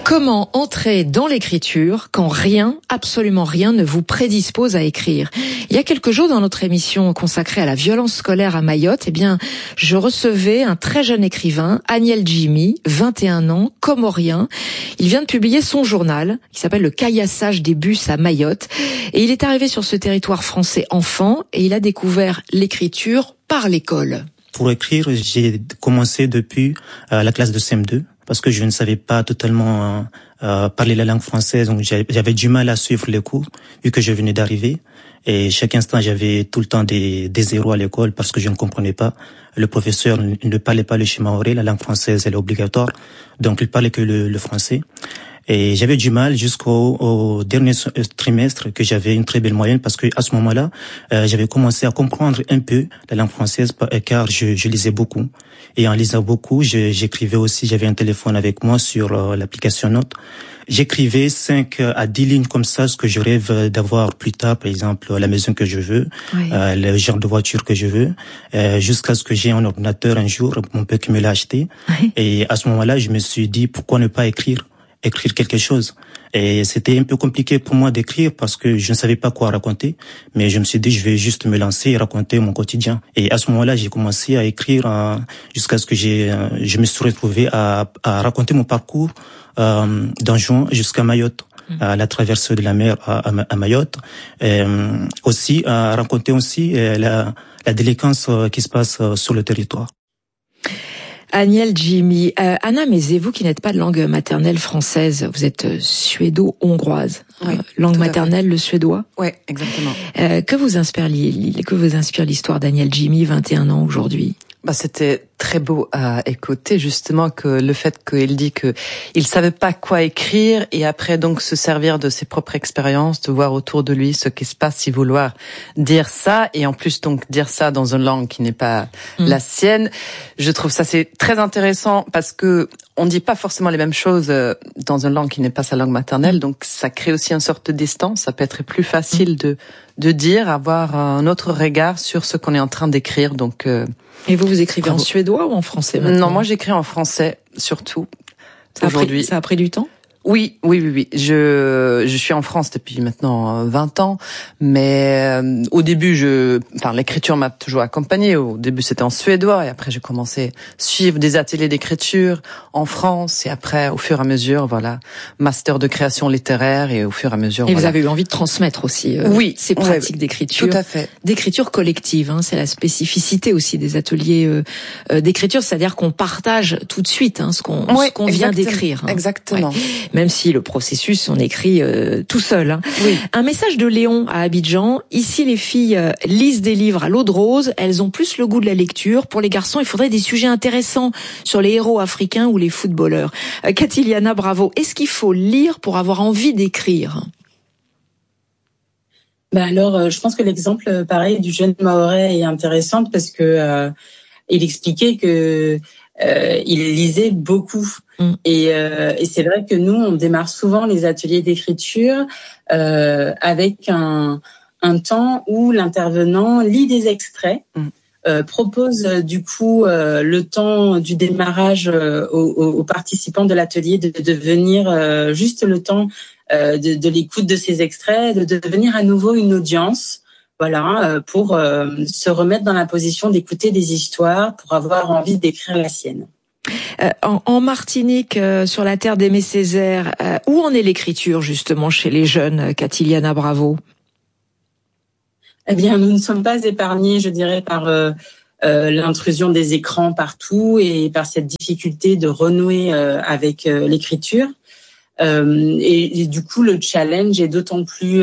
Comment entrer dans l'écriture quand rien, absolument rien, ne vous prédispose à écrire? Il y a quelques jours, dans notre émission consacrée à la violence scolaire à Mayotte, je recevais un très jeune écrivain, Aniel Jimmy, 21 ans, comorien. Il vient de publier son journal, qui s'appelle Le caillassage des bus à Mayotte. Et il est arrivé sur ce territoire français enfant et il a découvert l'écriture par l'école. Pour écrire, j'ai commencé depuis la classe de CM2. Parce que je ne savais pas totalement parler la langue française, donc j'avais du mal à suivre les cours, vu que je venais d'arriver. Et chaque instant, j'avais tout le temps des zéros à l'école parce que je ne comprenais pas. Le professeur ne parlait pas le shimaoré, la langue française, elle est obligatoire, donc il parlait que le français. Et j'avais du mal jusqu'au dernier trimestre que j'avais une très belle moyenne parce que à ce moment-là, j'avais commencé à comprendre un peu la langue française car je lisais beaucoup. Et en lisant beaucoup, j'écrivais aussi, j'avais un téléphone avec moi sur l'application Notes. J'écrivais 5 à 10 lignes comme ça, ce que je rêve d'avoir plus tard, par exemple, la maison que je veux, oui. Le genre de voiture que je veux, jusqu'à ce que j'ai un ordinateur un jour, mon père qui me l'a acheté. Oui. Et à ce moment-là, je me suis dit, pourquoi ne pas écrire quelque chose. Et c'était un peu compliqué pour moi d'écrire parce que je ne savais pas quoi raconter, mais je me suis dit je vais juste me lancer et raconter mon quotidien. Et à ce moment-là, j'ai commencé à écrire jusqu'à ce que je me suis retrouvé à raconter mon parcours d'en juin jusqu'à Mayotte, à la traversée de la mer à Mayotte, aussi à raconter aussi la délinquance qui se passe sur le territoire. Aniel Jimmy, Anna Mézé, vous qui n'êtes pas de langue maternelle française, vous êtes suédo-hongroise, oui, langue maternelle le suédois. Oui, exactement. Que vous inspire l'histoire d'Aniel Jimmy, 21 ans aujourd'hui? C'était très beau à écouter, justement, que le fait qu'il dit que il savait pas quoi écrire et après donc se servir de ses propres expériences, de voir autour de lui ce qui se passe, y vouloir dire ça et en plus donc dire ça dans une langue qui n'est pas la sienne. Je trouve ça c'est très intéressant parce que on dit pas forcément les mêmes choses dans une langue qui n'est pas sa langue maternelle, donc ça crée aussi une sorte de distance. Ça peut être plus facile de dire, avoir un autre regard sur ce qu'on est en train d'écrire. Donc et vous écrivez en suédois ou en français maintenant? Non, moi j'écris en français surtout aujourd'hui. Ça a pris du temps? Oui. Je suis en France depuis maintenant 20 ans, mais au début, l'écriture m'a toujours accompagné. Au début, c'était en suédois et après, j'ai commencé à suivre des ateliers d'écriture en France et après, au fur et à mesure, master de création littéraire et au fur et à mesure. Et vous avez eu envie de transmettre aussi ces pratiques d'écriture. Tout à fait. D'écriture collective, c'est la spécificité aussi des ateliers d'écriture, c'est-à-dire qu'on partage tout de suite ce qu'on vient d'écrire. Exactement. Ouais. Même si le processus, on écrit tout seul. Oui. Un message de Léon à Abidjan. Ici, les filles lisent des livres à l'eau de rose. Elles ont plus le goût de la lecture. Pour les garçons, il faudrait des sujets intéressants sur les héros africains ou les footballeurs. Catiliana, bravo. Est-ce qu'il faut lire pour avoir envie d'écrire? Alors, je pense que l'exemple, pareil, du jeune Mahorais est intéressant parce que il expliquait que il lisait beaucoup. Et c'est vrai que nous, on démarre souvent les ateliers d'écriture avec un temps où l'intervenant lit des extraits, propose du coup le temps du démarrage aux participants de l'atelier de venir juste le temps de l'écoute de ces extraits, de devenir à nouveau une audience. Pour se remettre dans la position d'écouter des histoires, pour avoir envie d'écrire la sienne. En Martinique, sur la terre d'Aimé Césaire, où en est l'écriture justement chez les jeunes, Catiliana, bravo? Eh bien, nous ne sommes pas épargnés, je dirais, par l'intrusion des écrans partout et par cette difficulté de renouer avec l'écriture. Et du coup, le challenge est d'autant plus,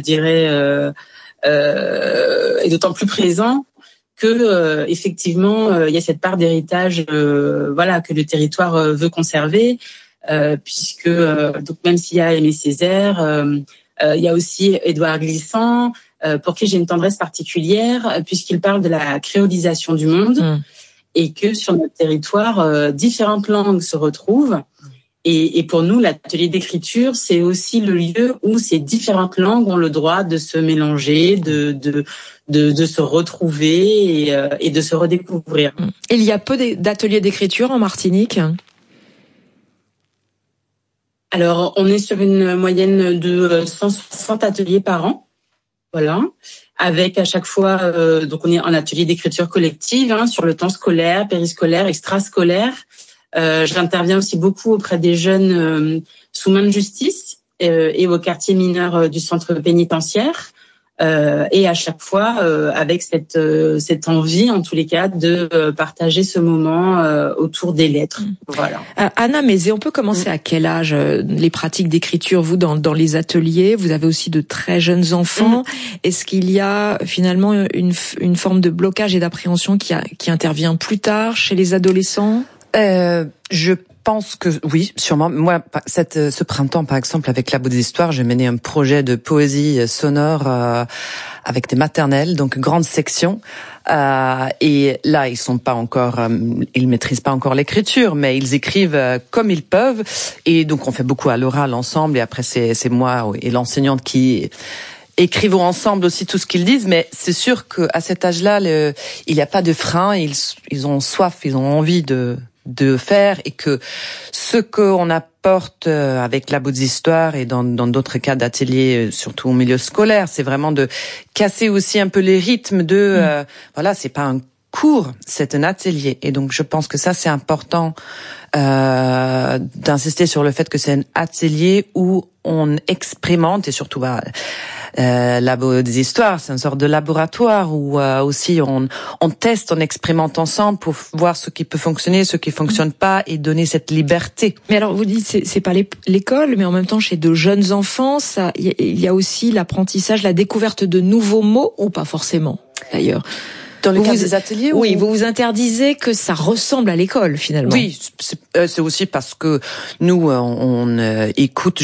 est d'autant plus présent que effectivement il y a cette part d'héritage que le territoire veut conserver puisque donc même s'il y a Aimé Césaire, il y a aussi Édouard Glissant pour qui j'ai une tendresse particulière puisqu'il parle de la créolisation du monde et que sur notre territoire différentes langues se retrouvent. Et pour nous, l'atelier d'écriture, c'est aussi le lieu où ces différentes langues ont le droit de se mélanger, de se retrouver et de se redécouvrir. Il y a peu d'ateliers d'écriture en Martinique? Alors, on est sur une moyenne de 160 ateliers par an. Voilà. Avec à chaque fois, donc on est en atelier d'écriture collective, sur le temps scolaire, périscolaire, extrascolaire. J'interviens aussi beaucoup auprès des jeunes sous main de justice et au quartier mineur du centre pénitentiaire. Et à chaque fois avec cette envie, en tous les cas, de partager ce moment autour des lettres. Voilà. Anna Mézé, on peut commencer à quel âge les pratiques d'écriture, vous, dans les ateliers? Vous avez aussi de très jeunes enfants. Est-ce qu'il y a finalement une forme de blocage et d'appréhension qui intervient plus tard chez les adolescents? Je pense que oui, sûrement. Moi, ce printemps, par exemple, avec Labo des Histoires, j'ai mené un projet de poésie sonore avec des maternelles, donc grande section. Et là, ils sont pas encore, ils maîtrisent pas encore l'écriture, mais ils écrivent comme ils peuvent. Et donc, on fait beaucoup à l'oral ensemble. Et après, c'est moi et l'enseignante qui écrivons ensemble aussi tout ce qu'ils disent, mais c'est sûr que à cet âge-là, il n'y a pas de frein. Ils ont soif, ils ont envie de faire, et que ce qu'on apporte avec Labo des Histoires et dans d'autres cas d'ateliers, surtout au milieu scolaire, c'est vraiment de casser aussi un peu les rythmes de voilà, c'est pas un cours, c'est un atelier. Et donc je pense que ça c'est important d'insister sur le fait que c'est un atelier où on expérimente, et surtout Labo des Histoires, c'est une sorte de laboratoire où aussi on teste, on expérimente ensemble pour voir ce qui peut fonctionner, ce qui fonctionne pas, et donner cette liberté. Mais alors vous dites c'est pas l'école, mais en même temps chez de jeunes enfants, il y a aussi l'apprentissage, la découverte de nouveaux mots, ou pas forcément d'ailleurs. Dans le cadre des ateliers? Oui, vous vous interdisez que ça ressemble à l'école, finalement. Oui, c'est aussi parce que nous, on écoute.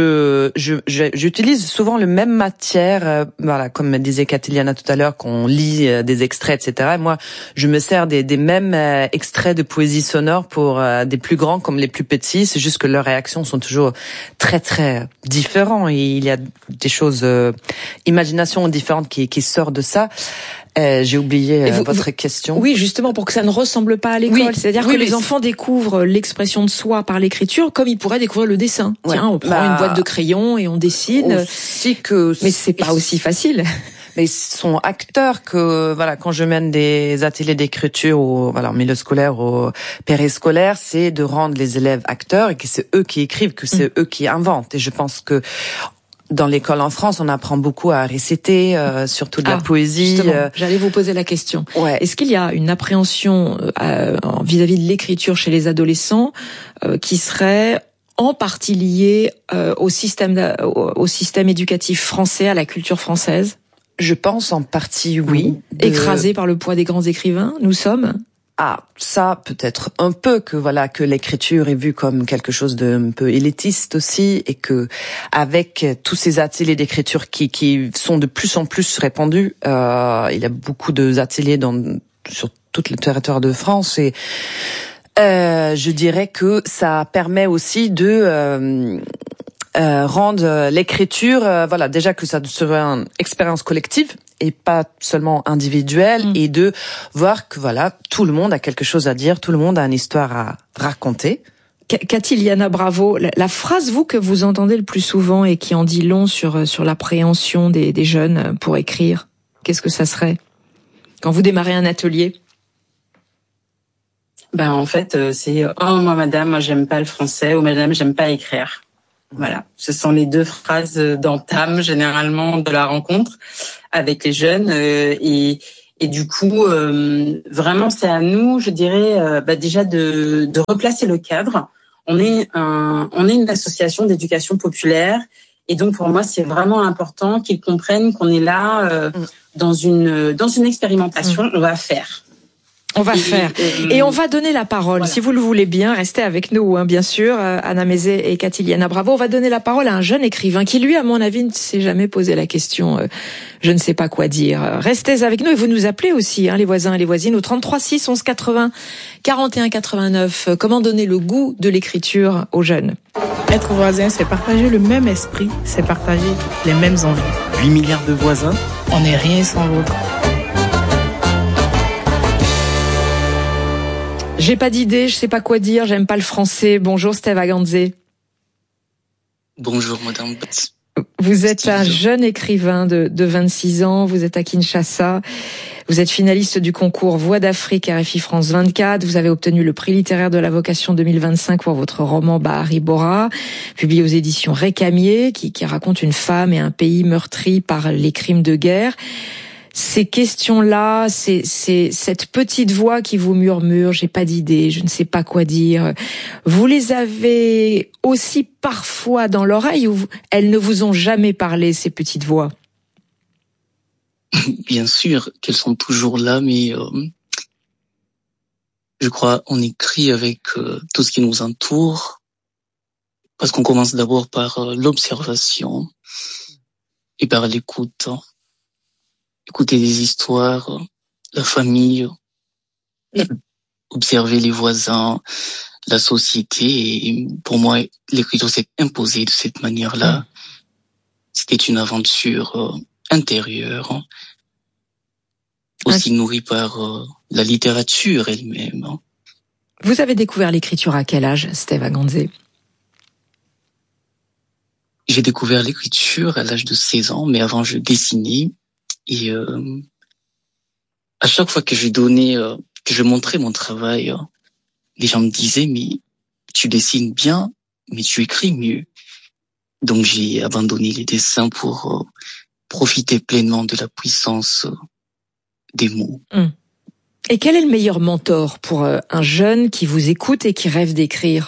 J'utilise souvent le même matière, voilà, comme disait Catiliana tout à l'heure, qu'on lit des extraits, etc. Et moi, je me sers des mêmes extraits de poésie sonore pour des plus grands comme les plus petits. C'est juste que leurs réactions sont toujours très très différentes. Et il y a des choses, imagination différentes qui sortent de ça. J'ai oublié votre question. Oui, justement, pour que ça ne ressemble pas à l'école. Oui, c'est-à-dire que les enfants découvrent l'expression de soi par l'écriture, comme ils pourraient découvrir le dessin. Ouais. Tiens, on prend une boîte de crayons et on dessine. Mais c'est pas aussi facile. Mais ils sont acteurs que, voilà, quand je mène des ateliers d'écriture au milieu scolaire, au périscolaire, c'est de rendre les élèves acteurs, et que c'est eux qui écrivent, que c'est eux qui inventent. Et je pense que dans l'école en France, on apprend beaucoup à réciter, surtout de la poésie. J'allais vous poser la question. Ouais. Est-ce qu'il y a une appréhension vis-à-vis de l'écriture chez les adolescents qui serait en partie liée au système éducatif français, à la culture française? Je pense en partie oui. Écrasé par le poids des grands écrivains, nous sommes? Ça peut-être un peu, que l'écriture est vue comme quelque chose d'un peu élitiste aussi, et que avec tous ces ateliers d'écriture qui sont de plus en plus répandus, il y a beaucoup d'ateliers sur tout le territoire de France, et je dirais que ça permet aussi de rendre l'écriture, déjà que ça serait une expérience collective et pas seulement individuelle, et de voir que tout le monde a quelque chose à dire, tout le monde a une histoire à raconter. Catiliana Bravo, la phrase, vous, que vous entendez le plus souvent et qui en dit long sur l'appréhension des jeunes pour écrire, qu'est-ce que ça serait quand vous démarrez un atelier? En fait, c'est « Oh, moi, j'aime pas le français » ou « Madame, j'aime pas écrire ». Voilà, ce sont les deux phrases d'entame généralement de la rencontre avec les jeunes, et du coup vraiment c'est à nous, je dirais, déjà de replacer le cadre. On est une association d'éducation populaire, et donc pour moi c'est vraiment important qu'ils comprennent qu'on est là dans une expérimentation. On va faire. Et on va donner la parole, si vous le voulez bien, restez avec nous, bien sûr, Anna Mézé et Catiliana Bravo. On va donner la parole à un jeune écrivain qui, lui, à mon avis, ne s'est jamais posé la question je ne sais pas quoi dire. Restez avec nous, et vous nous appelez aussi, les voisins et les voisines, au 33 6 11 80 41 89. Comment donner le goût de l'écriture aux jeunes? Être voisin, c'est partager le même esprit, c'est partager les mêmes envies. 8 milliards de voisins, on n'est rien sans l'autre. J'ai pas d'idée, je sais pas quoi dire, j'aime pas le français. Bonjour Steve Aganzé. Bonjour, madame. Vous êtes un jeune écrivain de 26 ans, vous êtes à Kinshasa, vous êtes finaliste du concours Voix d'Afrique RFI France 24, vous avez obtenu le prix littéraire de la vocation 2025 pour votre roman Bahari Bora, publié aux éditions Récamier, qui raconte une femme et un pays meurtris par les crimes de guerre. Ces questions-là, c'est cette petite voix qui vous murmure, j'ai pas d'idée, je ne sais pas quoi dire. Vous les avez aussi parfois dans l'oreille ou elles ne vous ont jamais parlé, ces petites voix? Bien sûr qu'elles sont toujours là, mais je crois on écrit avec tout ce qui nous entoure, parce qu'on commence d'abord par l'observation et par l'écoute. Écouter des histoires, la famille, observer les voisins, la société. Et pour moi, l'écriture s'est imposée de cette manière-là. C'était une aventure intérieure, aussi nourrie par la littérature elle-même. Vous avez découvert l'écriture à quel âge, Steve Aganze? J'ai découvert l'écriture à l'âge de 16 ans, mais avant je dessinais. Et à chaque fois que que je montrais mon travail, les gens me disaient mais tu dessines bien, mais tu écris mieux. Donc j'ai abandonné les dessins pour profiter pleinement de la puissance des mots. Et quel est le meilleur mentor pour un jeune qui vous écoute et qui rêve d'écrire?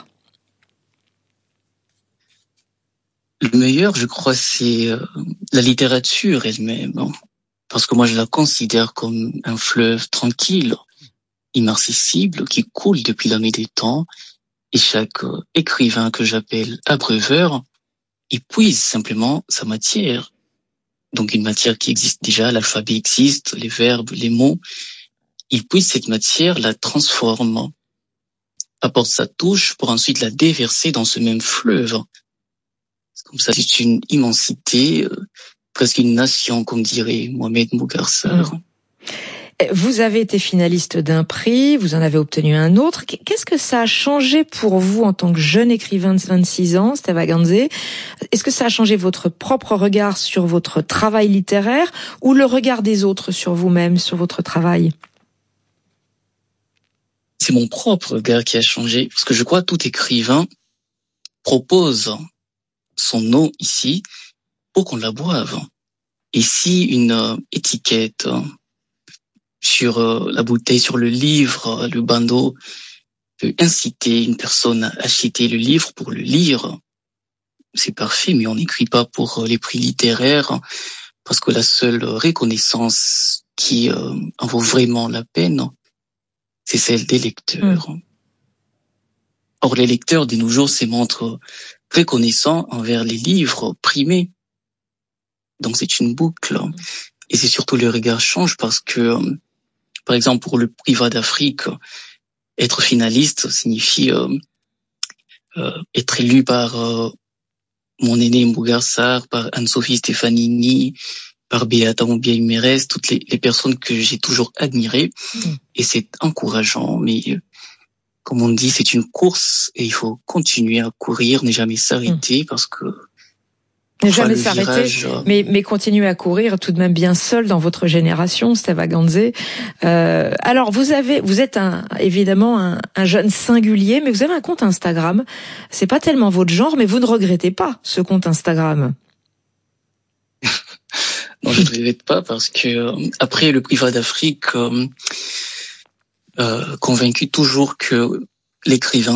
Le meilleur, je crois, c'est la littérature elle-même. Parce que moi, je la considère comme un fleuve tranquille, inaccessible, qui coule depuis la nuit des temps. Et chaque écrivain que j'appelle abreuveur, il puise simplement sa matière. Donc une matière qui existe déjà, l'alphabet existe, les verbes, les mots. Il puise cette matière, la transforme, apporte sa touche pour ensuite la déverser dans ce même fleuve. Comme ça, c'est une immensité, presque une nation, comme dirait Mohamed Mbougar Sarr. Vous avez été finaliste d'un prix, vous en avez obtenu un autre. Qu'est-ce que ça a changé pour vous en tant que jeune écrivain de 26 ans, Steve Aganze? Est-ce que ça a changé votre propre regard sur votre travail littéraire ou le regard des autres sur vous-même, sur votre travail? C'est mon propre regard qui a changé, parce que je crois que tout écrivain propose son nom ici pour qu'on la boive. Et si une étiquette sur la bouteille, sur le livre, le bandeau peut inciter une personne à acheter le livre pour le lire, c'est parfait, mais on n'écrit pas pour les prix littéraires, parce que la seule reconnaissance qui en vaut vraiment la peine, c'est celle des lecteurs. Or, les lecteurs de nos jours se montrent reconnaissants envers les livres primés. Donc c'est une boucle. Et c'est surtout le regard change parce que, par exemple, pour le prix Voix d'Afrique, être finaliste signifie être élu par mon aîné Mbougar Sarr, par Anne-Sophie Stefanini, par Beata Moubiaï-Mérès, toutes les personnes que j'ai toujours admirées. Et c'est encourageant, mais comme on dit, c'est une course et il faut continuer à courir, ne jamais s'arrêter parce que... Ne jamais s'arrêter, mais continuer à courir tout de même bien seul dans votre génération, Steve Aganze. Alors vous êtes évidemment un jeune singulier, mais vous avez un compte Instagram. C'est pas tellement votre genre, mais vous ne regrettez pas ce compte Instagram. Non, je ne regrette pas parce que après le prix Voix d'Afrique, convaincu toujours que l'écrivain